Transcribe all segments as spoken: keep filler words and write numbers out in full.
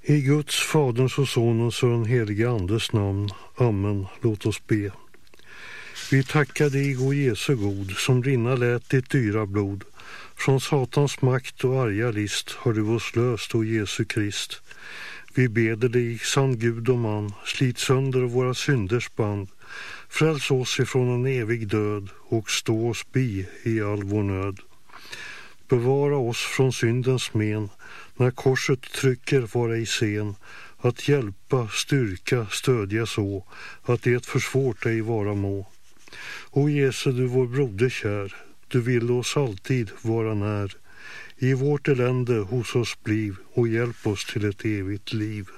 I Guds, Faderns och Sonens och den helige Andes namn. Amen. Låt oss be. Vi tackar dig, o Jesu god, som rinna lät ditt dyra blod. Från Satans makt och arga list har du oss löst, o Jesu Krist. Vi beder dig, sann Gud och man, slit sönder våra synders band. Fräls oss ifrån en evig död och stå oss bi i all vår nöd. Bevara oss från syndens men, när korset trycker vara i sen, att hjälpa, styrka, stödja så, att det för svårt ej vara må. O Jesu, du vår broder kär, du vill oss alltid vara när. I vårt elände hos oss bliv och hjälp oss till ett evigt liv.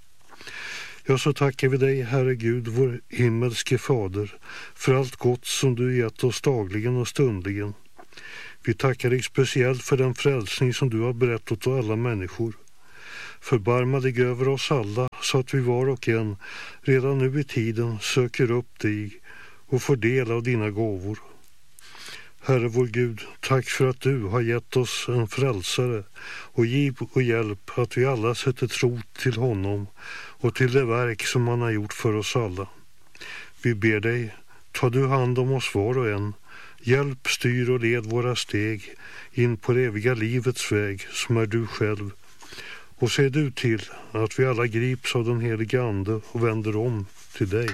Ja, så tackar vi dig, Herre Gud, vår himmelske Fader, för allt gott som du gett oss dagligen och stundligen. Vi tackar dig speciellt för den frälsning som du har berättat åt alla människor. Förbarma dig över oss alla så att vi var och en redan nu i tiden söker upp dig och får del av dina gåvor. Herre vår Gud, tack för att du har gett oss en frälsare och giv och hjälp att vi alla sätter tro till honom och till det verk som han har gjort för oss alla. Vi ber dig, ta du hand om oss var och en. Hjälp, styr och led våra steg in på det eviga livets väg som är du själv. Och se du till att vi alla grips av den heliga ande och vänder om till dig.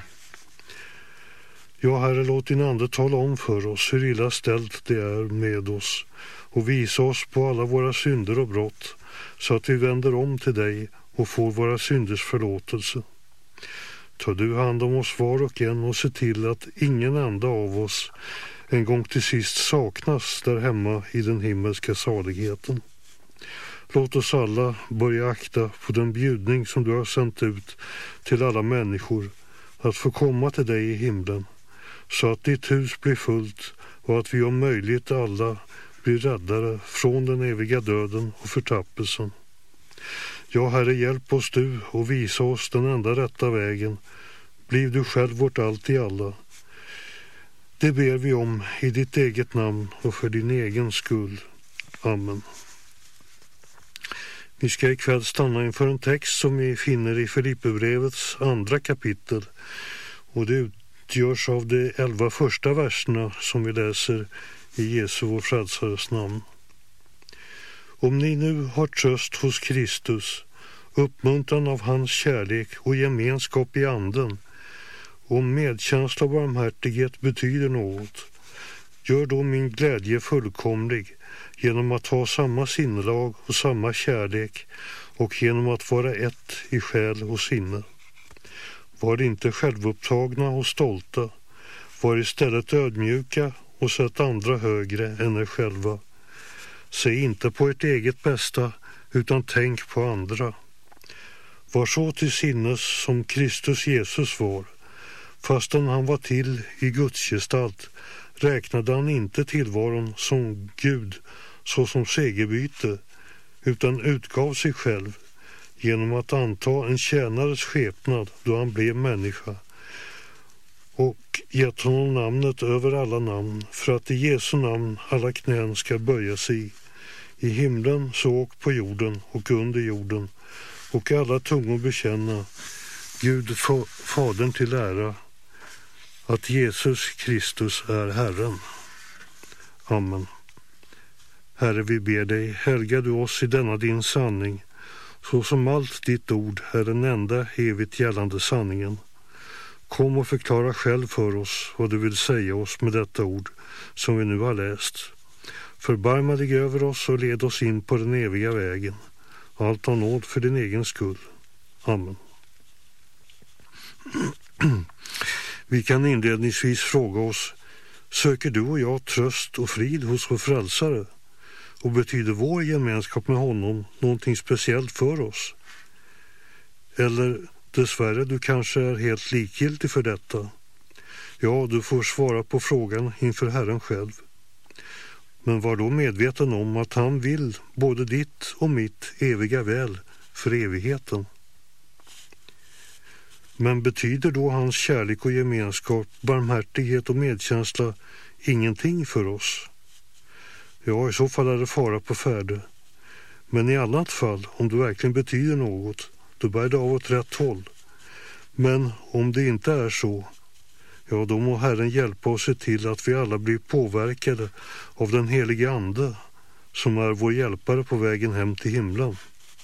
Ja, Herre, låt din ande tala om för oss hur illa ställt det är med oss och visa oss på alla våra synder och brott så att vi vänder om till dig och får våra synders förlåtelse. Ta du hand om oss var och en och se till att ingen enda av oss en gång till sist saknas där hemma i den himmelska saligheten. Låt oss alla börja akta på den bjudning som du har sänt ut till alla människor att få komma till dig i himlen, så att ditt hus blir fullt och att vi om möjligt alla blir räddare från den eviga döden och förtappelsen. Ja, Herre, hjälp oss du och visa oss den enda rätta vägen. Bliv du själv vårt allt i alla. Det ber vi om i ditt eget namn och för din egen skull. Amen. Vi ska ikväll stanna inför en text som vi finner i Filipperbrevets andra kapitel. Och det utgörs av de elva första verserna som vi läser i Jesu vår frälsares namn. Om ni nu har tröst hos Kristus, uppmuntran av hans kärlek och gemenskap i anden, om medkänsla och barmhärtighet betyder något, gör då min glädje fullkomlig genom att ha samma sinnelag och samma kärlek och genom att vara ett i själ och sinne. Var inte självupptagna och stolta, var istället ödmjuka och sätt andra högre än er själva. Se inte på ert eget bästa utan tänk på andra. Var så till sinnes som Kristus Jesus var. Fastän han var till i Guds gestalt räknade han inte tillvaron som Gud såsom segerbyte, utan utgav sig själv genom att anta en tjänares skepnad då han blev människa och gett honom namnet över alla namn, för att i Jesu namn alla knän ska böja sig i himlen så och på jorden och under jorden, och alla tungor bekänna Gud Fadern till ära att Jesus Kristus är Herren. Amen. Herre, vi ber dig, helga du oss i denna din sanning, så som allt ditt ord är den enda evigt gällande sanningen. Kom och förklara själv för oss vad du vill säga oss med detta ord som vi nu har läst. Förbarma dig över oss och led oss in på den eviga vägen. Allt av nåd för din egen skull. Amen. Vi kan inledningsvis fråga oss, söker du och jag tröst och frid hos vår frälsare? Och betyder vår gemenskap med honom någonting speciellt för oss? Eller dessvärre, du kanske är helt likgiltig för detta. Ja, du får svara på frågan inför Herren själv. Men var då medveten om att han vill både ditt och mitt eviga väl för evigheten. Men betyder då hans kärlek och gemenskap, barmhärtighet och medkänsla ingenting för oss? Ja, i så fall är det fara på färde. Men i annat fall, om det verkligen betyder något, återbärda av åt rätt håll. Men om det inte är så, ja då må Herren hjälpa oss se till att vi alla blir påverkade av den helige Ande som är vår hjälpare på vägen hem till himlen.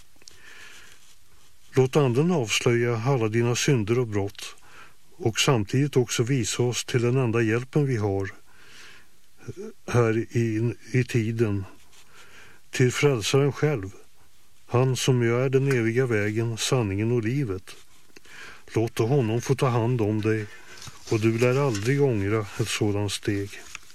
Låt Anden avslöja alla dina synder och brott och samtidigt också visa oss till den enda hjälpen vi har här i, i tiden, till frälsaren själv, han som ju är den eviga vägen, sanningen och livet. Låt honom få ta hand om dig och du lär aldrig ångra ett sådant steg.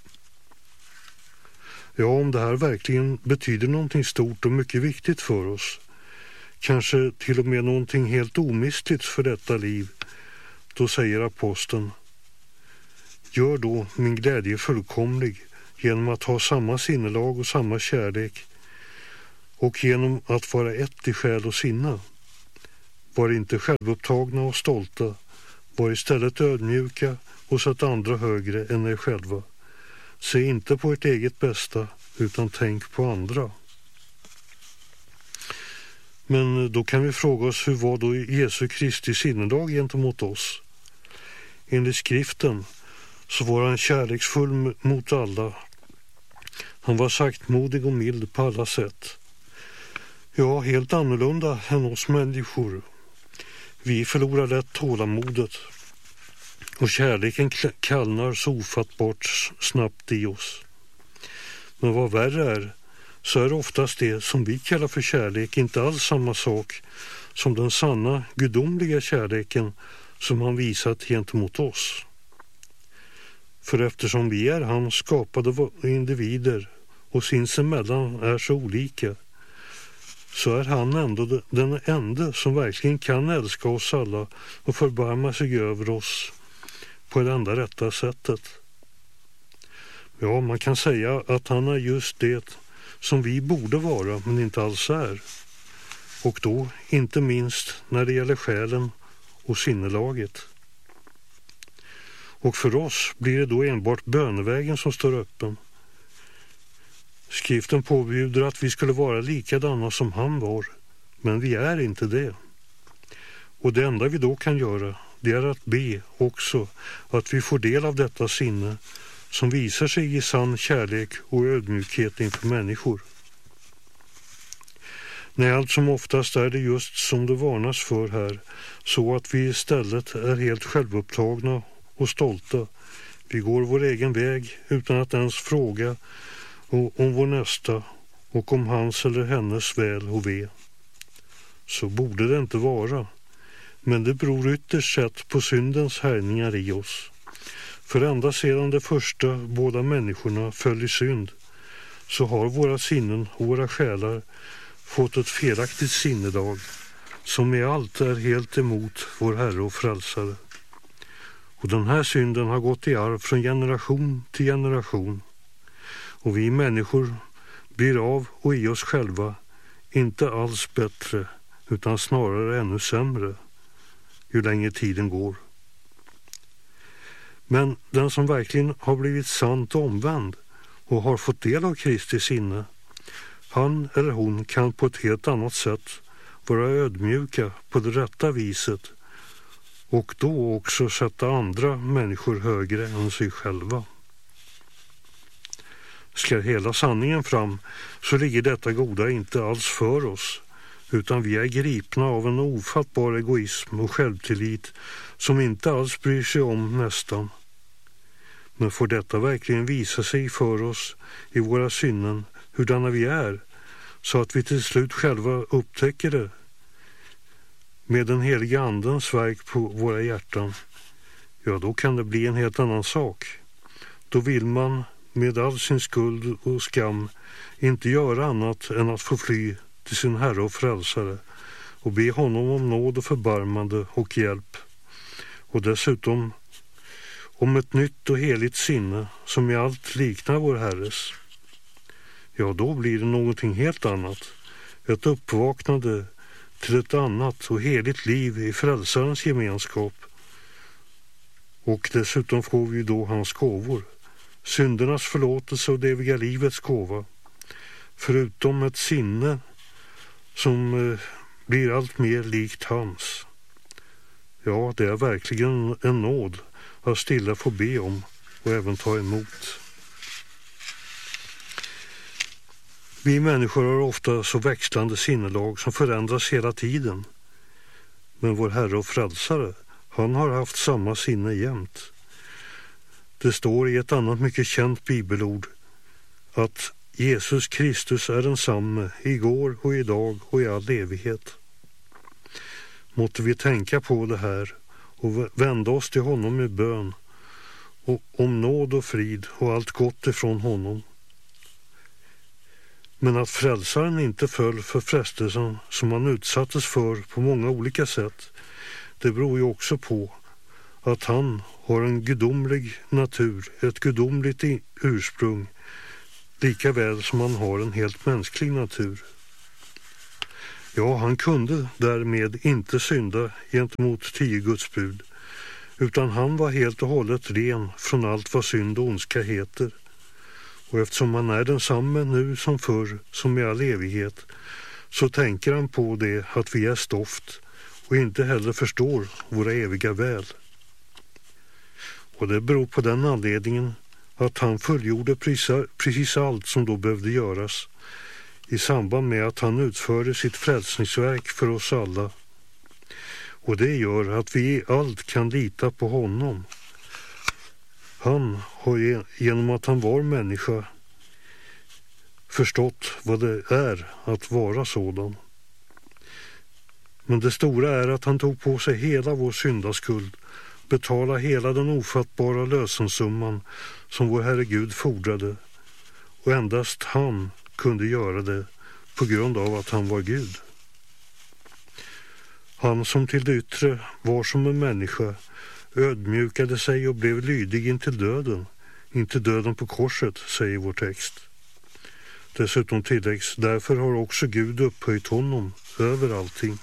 Ja, om det här verkligen betyder någonting stort och mycket viktigt för oss, kanske till och med någonting helt omistligt för detta liv, då säger aposteln: gör då min glädje fullkomlig genom att ha samma sinnelag och samma kärlek och genom att vara ett i själ och sinne. Var inte självupptagna och stolta, var istället ödmjuka och sätt andra högre än er själva. Se inte på ert eget bästa utan tänk på andra. Men då kan vi fråga oss, hur var då Jesu Kristi sinnelag gentemot oss? Enligt skriften så var han kärleksfull mot alla. Han var saktmodig och mild på alla sätt. Ja, helt annorlunda än oss människor. Vi förlorar lätt tålamodet och kärleken kallnar så ofattbart snabbt i oss. Men vad värre är, så är oftast det som vi kallar för kärlek inte alls samma sak som den sanna gudomliga kärleken som han visat gentemot oss. För eftersom vi är hans skapade individer och sinsemellan är så olika, så är han ändå den enda som verkligen kan älska oss alla och förbarma sig över oss på det enda rätta sättet. Ja, man kan säga att han är just det som vi borde vara men inte alls är. Och då inte minst när det gäller själen och sinnelaget. Och för oss blir det då enbart bönevägen som står öppen. Skriften påbjuder att vi skulle vara likadana som han var, men vi är inte det. Och det enda vi då kan göra, det är att be också att vi får del av detta sinne som visar sig i sann kärlek och ödmjukhet inför människor. Nej, allt som oftast är det just som det varnas för här, så att vi istället är helt självupptagna och stolta. Vi går vår egen väg utan att ens fråga om vår nästa och om hans eller hennes väl och ve. Så borde det inte vara, men det beror ytterst sett på syndens härningar i oss. För ända sedan de första båda människorna föll i synd, så har våra sinnen och våra själar fått ett felaktigt sinnelag som i allt är helt emot vår Herre och frälsare. Och den här synden har gått i arv från generation till generation. Och vi människor blir av och i oss själva inte alls bättre utan snarare ännu sämre ju längre tiden går. Men den som verkligen har blivit sant omvänd och har fått del av Kristi sinne, han eller hon kan på ett helt annat sätt vara ödmjuka på det rätta viset och då också sätta andra människor högre än sig själva. Ska hela sanningen fram så ligger detta goda inte alls för oss, utan vi är gripna av en ofattbar egoism och självtillit som inte alls bryr sig om nästan. Men får detta verkligen visa sig för oss i våra synnen hurdana vi är, så att vi till slut själva upptäcker det med den heliga andens verk på våra hjärtan, ja då kan det bli en helt annan sak. Då vill man med all sin skuld och skam inte göra annat än att få fly till sin Herre och frälsare och be honom om nåd och förbarmande och hjälp. Och dessutom om ett nytt och heligt sinne som i allt liknar vår Herres. Ja, då blir det någonting helt annat. Ett uppvaknande till ett annat och heligt liv i frälsarens gemenskap. Och dessutom får vi då hans gåvor. Syndernas förlåtelse och det eviga livets gåva. Förutom ett sinne som eh, blir allt mer likt hans. Ja, det är verkligen en nåd att stilla få be om och även ta emot. Vi människor har ofta så växlande sinnelag som förändras hela tiden. Men vår Herre och Frälsare, han har haft samma sinne jämt. Det står i ett annat mycket känt bibelord att Jesus Kristus är densamme igår och idag och i all evighet. Måtte vi tänka på det här och vända oss till honom i bön och om nåd och frid och allt gott ifrån honom. Men att frälsaren inte föll för frestelsen som han utsattes för på många olika sätt, det beror ju också på att han har en gudomlig natur, ett gudomligt ursprung, lika väl som han har en helt mänsklig natur. Ja, han kunde därmed inte synda gentemot tio Guds bud, utan han var helt och hållet ren från allt vad synd och ondska heter. Och eftersom han är densamme nu som förr, som i all evighet, så tänker han på det att vi är stoft och inte heller förstår våra eviga väl. Och det beror på den anledningen att han fullgjorde precis allt som då behövde göras i samband med att han utförde sitt frälsningsverk för oss alla. Och det gör att vi i allt kan lita på honom. Han har genom att han var människa förstått vad det är att vara sådan. Men det stora är att han tog på sig hela vår syndaskuld, betala hela den ofattbara lösensumman som vår Herre Gud fordrade, och endast han kunde göra det på grund av att han var Gud. Han som till det yttre var som en människa ödmjukade sig och blev lydig intill döden, inte döden på korset, säger vår text. Dessutom tilläggs, därför har också Gud upphöjt honom över allting.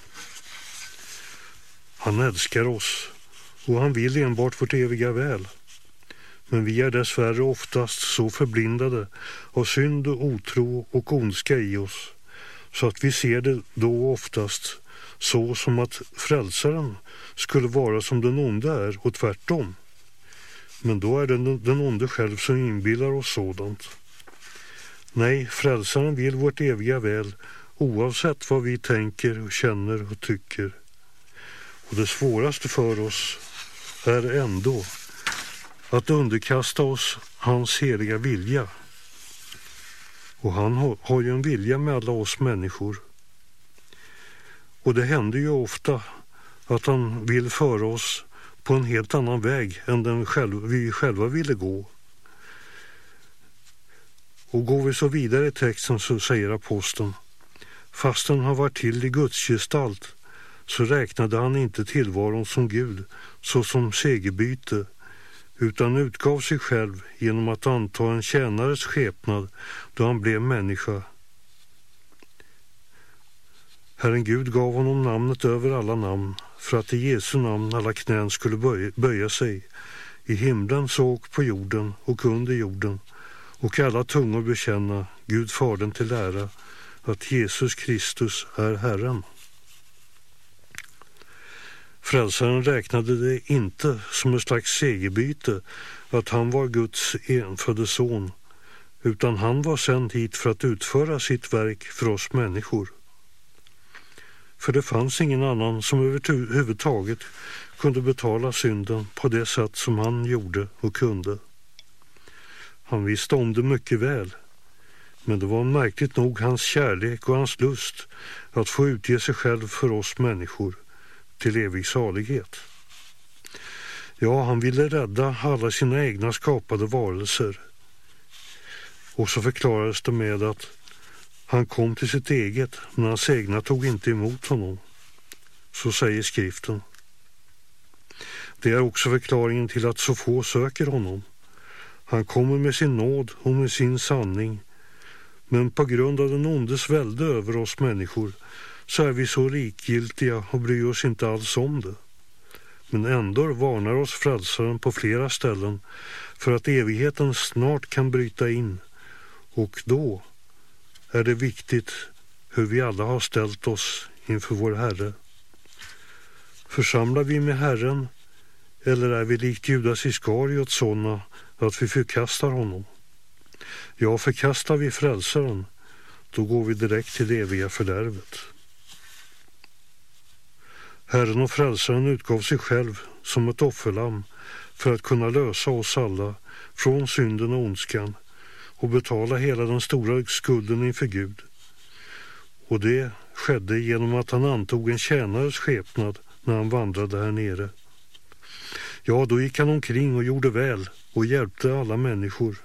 Han älskar oss och han vill enbart vårt eviga väl. Men vi är dessvärre oftast så förblindade av synd och otro och ondska i oss, så att vi ser det då oftast så som att frälsaren skulle vara som den onde är och tvärtom. Men då är det den onde själv som inbillar oss sådant. Nej, frälsaren vill vårt eviga väl oavsett vad vi tänker och känner och tycker. Och det svåraste för oss är ändå att underkasta oss hans heliga vilja. Och han har, har ju en vilja med alla oss människor. Och det händer ju ofta att han vill föra oss på en helt annan väg än den själv, vi själva ville gå. Och går vi så vidare i texten så säger aposteln, fastän han var till i Guds gestalt så räknade han inte tillvaron som Gud såsom segerbyte, utan utgav sig själv genom att anta en tjänares skepnad då han blev människa. Herren Gud gav honom namnet över alla namn, för att i Jesu namn alla knän skulle böja, böja sig, i himlen såg på jorden och under jorden, och alla tungor bekänna Gud Fadern till ära, att Jesus Kristus är Herren. Frälsaren räknade det inte som ett slags segerbyte att han var Guds enfödde son, utan han var sänd hit för att utföra sitt verk för oss människor. För det fanns ingen annan som överhuvudtaget kunde betala synden på det sätt som han gjorde och kunde. Han visste om det mycket väl, men det var märkligt nog hans kärlek och hans lust att få utge sig själv för oss människor till evig salighet. Ja, han ville rädda alla sina egna skapade varelser. Och så förklarades det med att han kom till sitt eget, men hans egna tog inte emot honom. Så säger skriften. Det är också förklaringen till att så få söker honom. Han kommer med sin nåd och med sin sanning, men på grund av den ondes välde över oss människor så är vi så likgiltiga och bryr oss inte alls om det. Men ändå varnar oss frälsaren på flera ställen för att evigheten snart kan bryta in, och då är det viktigt hur vi alla har ställt oss inför vår Herre. Församlar vi med Herren, eller är vi likt Judas Iskariot sådana att vi förkastar honom? Ja, förkastar vi frälsaren, då går vi direkt till det eviga fördärvet. Herren och frälsaren utgav sig själv som ett offerlamm för att kunna lösa oss alla från synden och ondskan och betala hela den stora skulden inför Gud. Och det skedde genom att han antog en tjänares skepnad när han vandrade här nere. Ja, då gick han omkring och gjorde väl och hjälpte alla människor.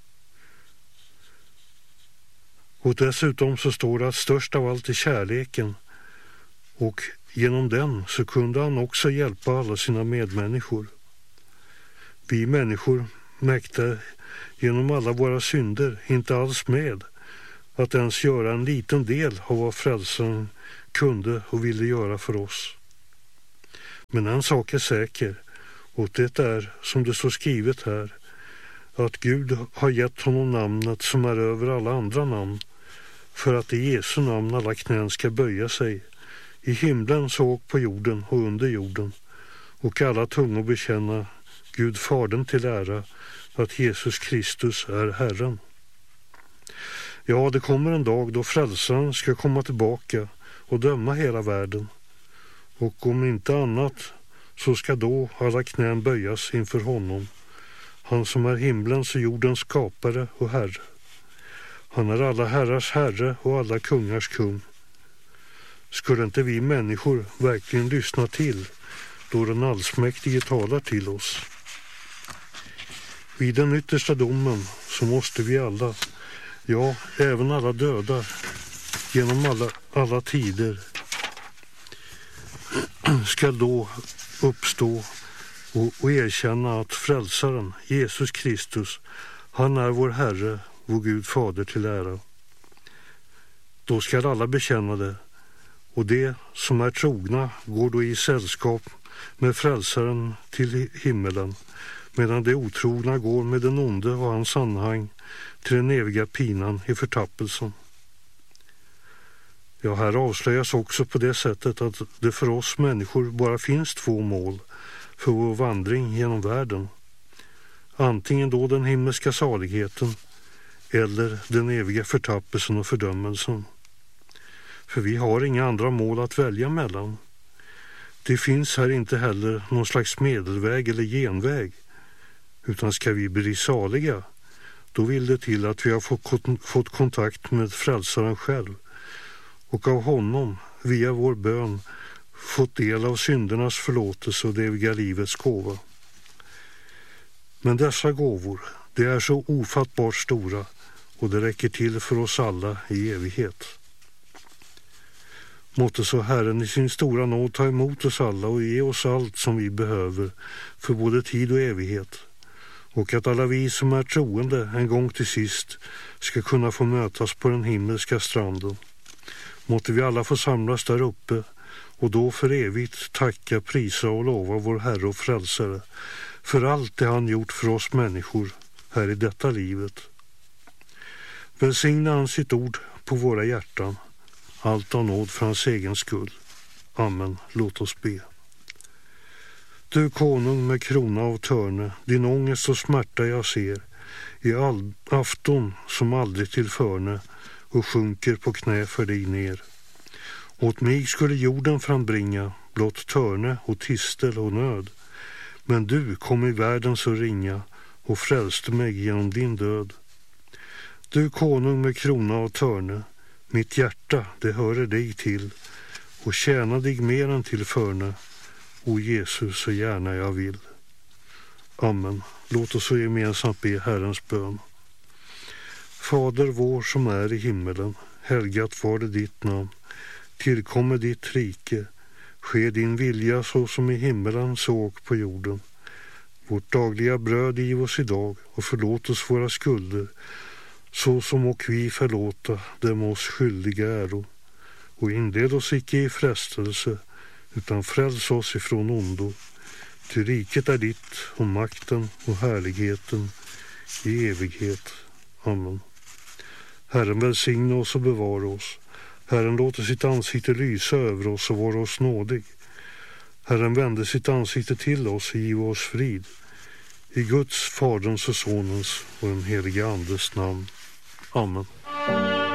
Och dessutom så står det att störst av allt är kärleken, och genom den så kunde han också hjälpa alla sina medmänniskor. Vi människor mäktar genom alla våra synder inte alls med att ens göra en liten del av vad frälsaren kunde och ville göra för oss. Men en sak är säker, och det är, som det står skrivet här, att Gud har gett honom namnet som är över alla andra namn, för att i Jesu namn alla knän ska böja sig, i himlen så och på jorden och under jorden, och alla tungor bekänna Gud Fadern till ära att Jesus Kristus är Herren. Ja, det kommer en dag då frälsaren ska komma tillbaka och döma hela världen, och om inte annat så ska då alla knän böjas inför honom, han som är himlens och jordens skapare och Herre. Han är alla herrars Herre och alla kungars kung. Skulle inte vi människor verkligen lyssna till då den allsmäktige talar till oss? Vid den yttersta domen så måste vi alla, ja, även alla döda, genom alla, alla tider, ska då uppstå och, och erkänna att frälsaren, Jesus Kristus, han är vår Herre, vår Gud Fader till ära. Då ska alla bekänna det, och det som är trogna går då i sällskap med frälsaren till himmelen, medan det otrogna går med den onde och hans anhang till den eviga pinan i förtappelsen. Ja, här avslöjas också på det sättet att det för oss människor bara finns två mål för vår vandring genom världen. Antingen då den himmelska saligheten eller den eviga förtappelsen och fördömelsen. För vi har inga andra mål att välja mellan. Det finns här inte heller någon slags medelväg eller genväg, utan ska vi bli saliga, då vill det till att vi har fått, fått kontakt med frälsaren själv och av honom, via vår bön, fått del av syndernas förlåtelse och det eviga livets gåva. Men dessa gåvor, det är så ofattbart stora, och det räcker till för oss alla i evighet. Måtte så Herren i sin stora nåd ta emot oss alla och ge oss allt som vi behöver för både tid och evighet, och att alla vi som är troende en gång till sist ska kunna få mötas på den himmelska stranden. Måtte vi alla få samlas där uppe och då för evigt tacka, prisa och lova vår Herre och frälsare för allt det han gjort för oss människor här i detta livet. Välsigna han sitt ord på våra hjärtan, allt av nåd för hans egen skull. Amen. Låt oss be. Du konung med krona av törne, din ångest och smärta jag ser, i all afton som aldrig tillförne, och sjunker på knä för dig ner. Åt mig skulle jorden frambringa blott törne och tistel och nöd, men du kom i världen så ringa och frälste mig genom din död. Du konung med krona av törne, mitt hjärta det hörer dig till, och tjäna dig mer än till förne, o Jesus så gärna jag vill. Amen. Låt oss så gemensamt be Herrens bön. Fader vår som är i himmelen, helgat var det ditt namn. Tillkommer ditt rike, ske din vilja så som i himmelen så och på jorden. Vårt dagliga bröd giv oss idag, och förlåt oss våra skulder, så som och vi förlåta dem oss skyldiga äro. Och inled oss icke i frestelse, utan fräls oss ifrån ondo. Till riket är ditt, och makten och härligheten i evighet. Amen. Herren välsigna oss och bevara oss. Herren låter sitt ansikte lysa över oss och vara oss nådig. Herren vände sitt ansikte till oss och giv oss frid. I Guds, Faderns och Sonens och den helige Andes namn. Amen.